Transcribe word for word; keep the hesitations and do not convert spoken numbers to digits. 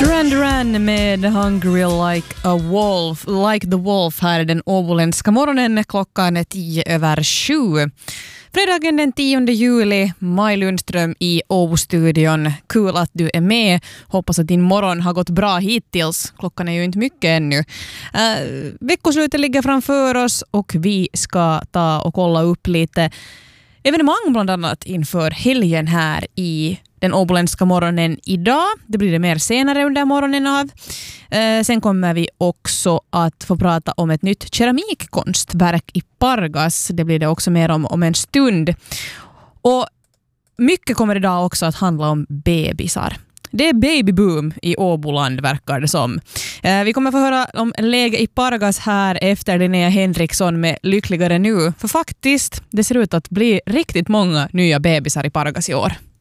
Duran Duran med Hungry Like a Wolf, Like the Wolf här i den åboländska morgonen. Klockan är tio över sju. Fredagen den tionde juli, Maj Lundström i Åbo-studion. Kul att du är med. Hoppas att din morgon har gått bra hittills. Klockan är ju inte mycket ännu. Uh, veckoslutet ligger framför oss och vi ska ta och kolla upp lite evenemang bland annat inför helgen här i den åboländska morgonen idag. Det blir det mer senare under morgonen av. Eh, sen kommer vi också att få prata om ett nytt keramikkonstverk i Pargas. Det blir det också mer om om en stund. Och mycket kommer idag också att handla om bebisar. Det är babyboom i Åboland verkar det som. Eh, vi kommer få höra om läge i Pargas här efter Linnea Henriksson med Lyckligare nu. För faktiskt, det ser ut att bli riktigt många nya bebisar i Pargas i år.